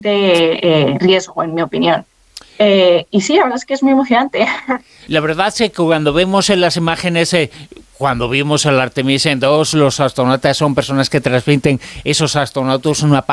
riesgo, en mi opinión. Y sí, la verdad es que es muy emocionante. La verdad es que cuando vemos en las imágenes, cuando vimos el Artemis 2, los astronautas son personas que transmiten esos astronautas una